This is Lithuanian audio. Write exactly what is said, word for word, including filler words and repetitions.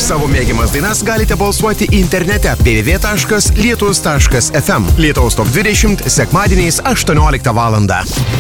savo mėgiamas dainas galite balsuoti internete w w w taškas lietus taškas f m. Lietuvos top dvidešimt sekmadieniais aštuonioliktą valandą.